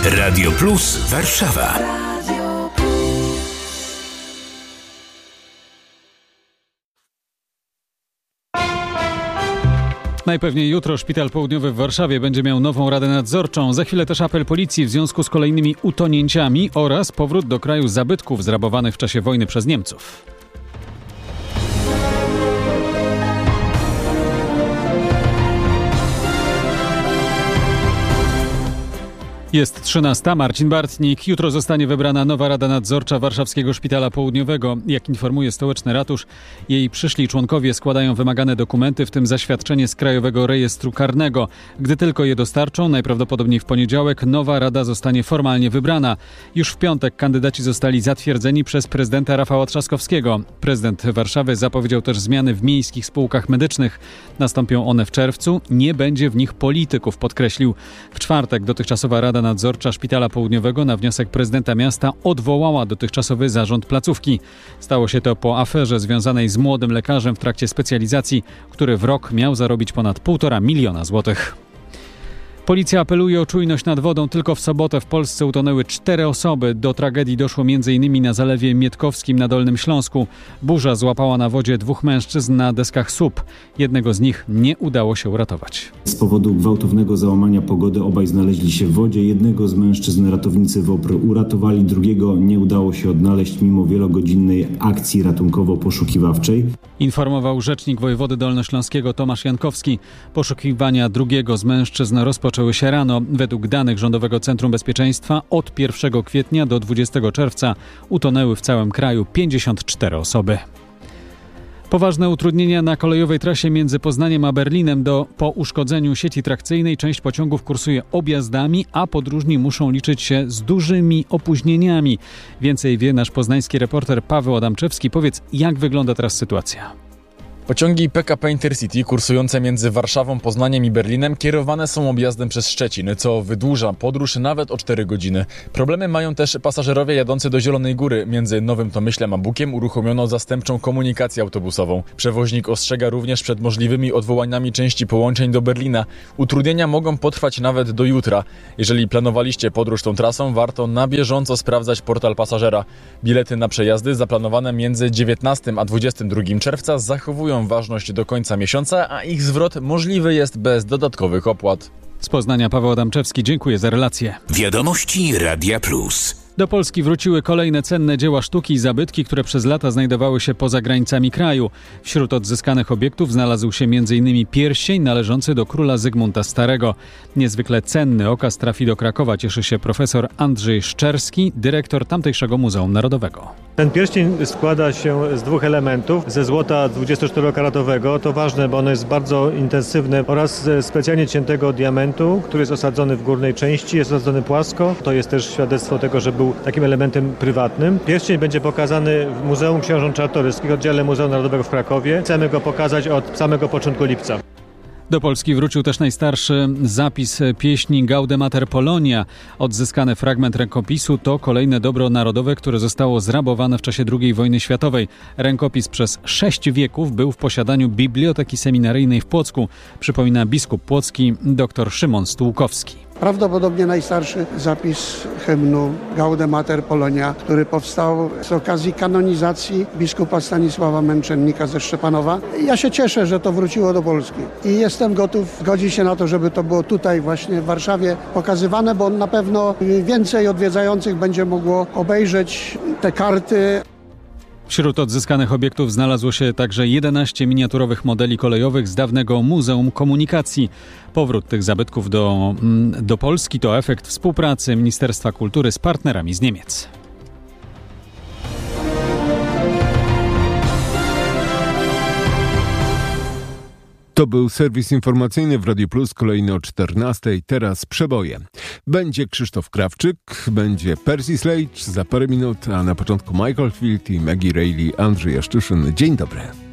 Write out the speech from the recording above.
Radio Plus Warszawa. Najpewniej jutro Szpital Południowy w Warszawie będzie miał nową radę nadzorczą. Za chwilę też apel policji w związku z kolejnymi utonięciami oraz powrót do kraju zabytków zrabowanych w czasie wojny przez Niemców. Jest 13. Marcin Bartnik. Jutro zostanie wybrana nowa Rada Nadzorcza Warszawskiego Szpitala Południowego. Jak informuje stołeczny ratusz, jej przyszli członkowie składają wymagane dokumenty, w tym zaświadczenie z Krajowego Rejestru Karnego. Gdy tylko je dostarczą, najprawdopodobniej w poniedziałek, nowa rada zostanie formalnie wybrana. Już w piątek kandydaci zostali zatwierdzeni przez prezydenta Rafała Trzaskowskiego. Prezydent Warszawy zapowiedział też zmiany w miejskich spółkach medycznych. Nastąpią one w czerwcu. Nie będzie w nich polityków, podkreślił. W czwartek dotychczasowa Rada Nadzorcza Szpitala Południowego na wniosek prezydenta miasta odwołała dotychczasowy zarząd placówki. Stało się to po aferze związanej z młodym lekarzem w trakcie specjalizacji, który w rok miał zarobić ponad 1,5 miliona złotych. Policja apeluje o czujność nad wodą. Tylko w sobotę w Polsce utonęły 4 osoby. Do tragedii doszło m.in. na Zalewie Mietkowskim na Dolnym Śląsku. Burza złapała na wodzie 2 mężczyzn na deskach SUP. Jednego z nich nie udało się uratować. Z powodu gwałtownego załamania pogody obaj znaleźli się w wodzie. Jednego z mężczyzn ratownicy WOPR uratowali, drugiego nie udało się odnaleźć mimo wielogodzinnej akcji ratunkowo-poszukiwawczej. Informował rzecznik wojewody dolnośląskiego Tomasz Jankowski. Poszukiwania drugiego z mężczyzn rozpoczęły się rano. Według danych Rządowego Centrum Bezpieczeństwa od 1 kwietnia do 20 czerwca utonęły w całym kraju 54 osoby. Poważne utrudnienia na kolejowej trasie między Poznaniem a Berlinem. Po uszkodzeniu sieci trakcyjnej część pociągów kursuje objazdami, a podróżni muszą liczyć się z dużymi opóźnieniami. Więcej wie nasz poznański reporter Paweł Adamczewski. Powiedz, jak wygląda teraz sytuacja? Pociągi PKP Intercity kursujące między Warszawą, Poznaniem i Berlinem kierowane są objazdem przez Szczecin, co wydłuża podróż nawet o 4 godziny. Problemy mają też pasażerowie jadący do Zielonej Góry. Między Nowym Tomyślem a Bukiem uruchomiono zastępczą komunikację autobusową. Przewoźnik ostrzega również przed możliwymi odwołaniami części połączeń do Berlina. Utrudnienia mogą potrwać nawet do jutra. Jeżeli planowaliście podróż tą trasą, warto na bieżąco sprawdzać portal pasażera. Bilety na przejazdy zaplanowane między 19 a 22 czerwca zachowują ważność do końca miesiąca, a ich zwrot możliwy jest bez dodatkowych opłat. Z Poznania Paweł Adamczewski, dziękuję za relację. Wiadomości Radia Plus. Do Polski wróciły kolejne cenne dzieła sztuki i zabytki, które przez lata znajdowały się poza granicami kraju. Wśród odzyskanych obiektów znalazł się m.in. pierścień należący do króla Zygmunta Starego. Niezwykle cenny okaz trafi do Krakowa, cieszy się profesor Andrzej Szczerski, dyrektor tamtejszego Muzeum Narodowego. Ten pierścień składa się z 2 elementów. Ze złota 24-karatowego, to ważne, bo ono jest bardzo intensywne, oraz ze specjalnie ciętego diamentu, który jest osadzony w górnej części, jest osadzony płasko. To jest też świadectwo tego, że był takim elementem prywatnym. Pierścień będzie pokazany w Muzeum Książąt Czartoryskich, oddziale Muzeum Narodowego w Krakowie. Chcemy go pokazać od samego początku lipca. Do Polski wrócił też najstarszy zapis pieśni Gaudemater Polonia. Odzyskany fragment rękopisu to kolejne dobro narodowe, które zostało zrabowane w czasie II wojny światowej. Rękopis przez 6 wieków był w posiadaniu Biblioteki Seminaryjnej w Płocku, przypomina biskup płocki dr Szymon Stułkowski. Prawdopodobnie najstarszy zapis hymnu Gaudemater Polonia, który powstał z okazji kanonizacji biskupa Stanisława Męczennika ze Szczepanowa. Ja się cieszę, że to wróciło do Polski i jestem gotów zgodzić się na to, żeby to było tutaj właśnie w Warszawie pokazywane, bo na pewno więcej odwiedzających będzie mogło obejrzeć te karty. Wśród odzyskanych obiektów znalazło się także 11 miniaturowych modeli kolejowych z dawnego Muzeum Komunikacji. Powrót tych zabytków do Polski to efekt współpracy Ministerstwa Kultury z partnerami z Niemiec. To był serwis informacyjny w Radiu Plus, kolejny o 14:00. Teraz przeboje. Będzie Krzysztof Krawczyk, będzie Percy Sledge za parę minut, a na początku Michael Field i Maggie Reilly, Andrzej Jaszczyszyn. Dzień dobry.